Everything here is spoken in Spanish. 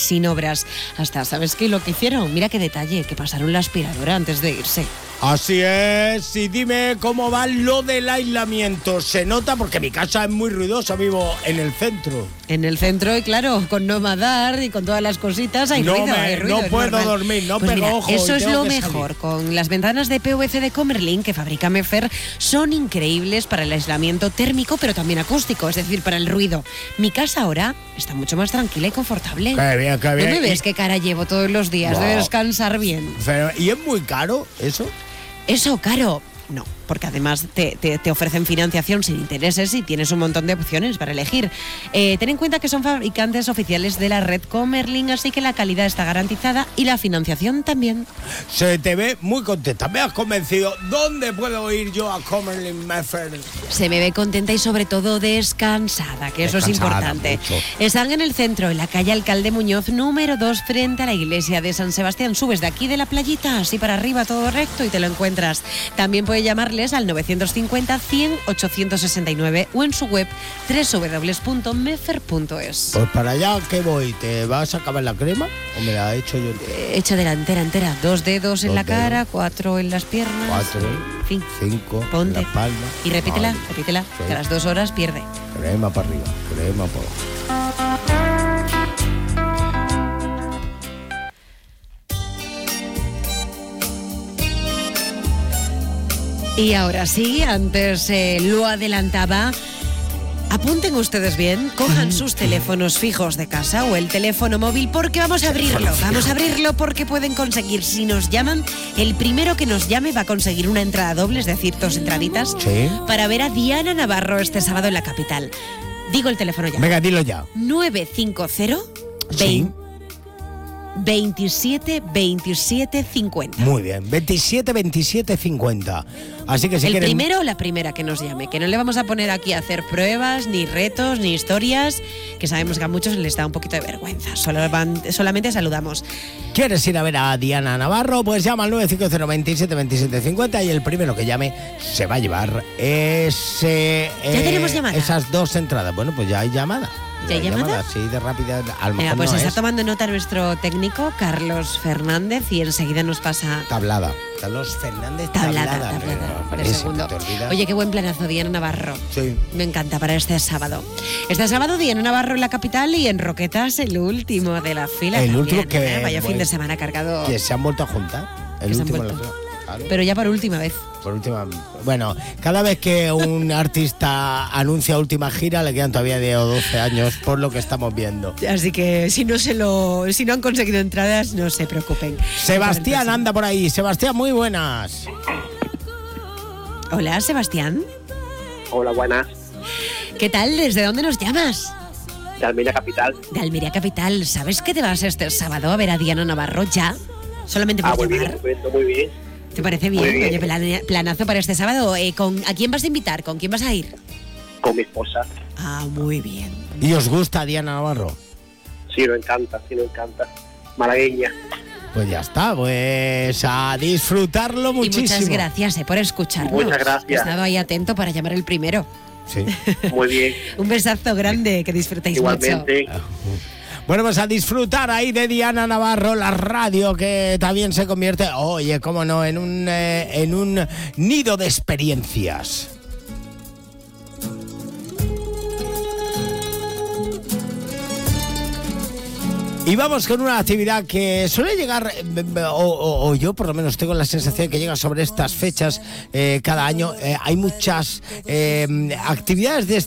sin obras. Hasta, ¿sabes qué? Lo que hicieron, mira qué detalle, que pasaron la aspiradora antes de irse. Así es, y dime cómo va lo del aislamiento. Se nota porque mi casa es muy ruidosa, vivo en el centro. En el centro, y claro, con Nomadar y con todas las cositas hay ruido, hay ruido. No puedo dormir, no pues pego mira, ojo. eso es lo mejor. Salir. Con las ventanas de PVC de Comerlin que fabrica Mefer, son increíbles para el aislamiento térmico, pero también acústico, es decir, para el ruido. Mi casa ahora está mucho más tranquila y confortable. Qué bien, qué bien. ¿No me ves qué cara llevo todos los días? Wow. De descansar bien. Pero, ¿y es muy caro eso? ¿Eso caro? No, porque además te ofrecen financiación sin intereses y tienes un montón de opciones para elegir. Ten en cuenta que son fabricantes oficiales de la red Comerlin, así que la calidad está garantizada y la financiación también. Se te ve muy contenta, me has convencido. ¿Dónde puedo ir yo a Comerlin Mefer? Se me ve contenta y sobre todo descansada, que eso es importante. Mucho. Están en el centro, en la calle Alcalde Muñoz, número 2, frente a la iglesia de San Sebastián. Subes de aquí de la playita, así para arriba, todo recto, y te lo encuentras. También puedes llamarles al 950 100 869 o en su web www.mefer.es. Pues para allá, ¿qué voy? ¿Te vas a acabar la crema o me la he hecho yo entera? Echa entera. 2 dedos en la dedos. cara, 4 en las piernas. 4, En fin. 5, Ponte. la espalda. Y repítela, Vale. repítela, Sí. que a las 2 horas pierde. Crema para arriba, crema para abajo. Y ahora sí, antes lo adelantaba. Apunten ustedes bien, cojan sus teléfonos fijos de casa o el teléfono móvil porque vamos a abrirlo. Vamos a abrirlo porque pueden conseguir, si nos llaman, el primero que nos llame va a conseguir una entrada doble, es decir, 2 entraditas, Sí. para ver a Diana Navarro este sábado en la capital. Digo el teléfono ya. Venga, dilo ya. 950 Sí. 27 27 50. Muy bien, 27 27 50. Así que si El quieren... primero o la primera que nos llame, que no le vamos a poner aquí a hacer pruebas, ni retos, ni historias, que sabemos que a muchos les da un poquito de vergüenza. Solamente saludamos. ¿Quieres ir a ver a Diana Navarro? Pues llama al 950 27 27 50 y el primero que llame se va a llevar ese... ¿Ya tenemos llamada? Esas 2 entradas. Bueno, pues ya hay llamada. ¿Ya hay llamada? Sí, de rápida. A lo Venga, mejor pues no está es tomando nota nuestro técnico, Carlos Fernández, y enseguida nos pasa... tablada. Carlos Fernández Tablada, Pero, por hombre, segundo. ¿se te olvida? Oye, qué buen planazo, Diana Navarro. Sí. Me encanta para este sábado. Este sábado, Diana Navarro en la capital y en Roquetas, el último de la fila. El también, último que... Vaya fin de pues, semana cargado. Que se han vuelto a juntar. El Que se han último de la vuelto. fila. Claro. Pero ya por última vez. Por última, bueno, cada vez que un artista anuncia última gira le quedan todavía 10 o 12 años por lo que estamos viendo. Así que si no han conseguido entradas, no se preocupen. Sebastián anda por ahí. Sebastián, muy buenas. Hola, Sebastián. Hola, buenas. ¿Qué tal? ¿Desde dónde nos llamas? De Almería Capital. De Almería Capital. ¿Sabes que te vas este sábado a ver a Diana Navarro ya? Solamente por Muy bien, llamar. estupendo, muy bien. ¿Te parece bien? Muy bien. Oye, planazo para este sábado. ¿A quién vas a invitar? ¿Con quién vas a ir? Con mi esposa. Ah, muy bien. ¿Y os gusta Diana Navarro? Sí, nos encanta, malagueña. Pues ya está, pues a disfrutarlo muchísimo. Y muchas gracias por escucharnos. Muchas gracias. He estado ahí atento para llamar el primero. Sí. Muy bien. Un besazo grande, que disfrutéis Igualmente. mucho. Bueno, pues a disfrutar ahí de Diana Navarro, la radio que también se convierte, oye, cómo no, en un nido de experiencias. Y vamos con una actividad que suele llegar, o yo por lo menos tengo la sensación de que llega sobre estas fechas cada año. Hay muchas actividades de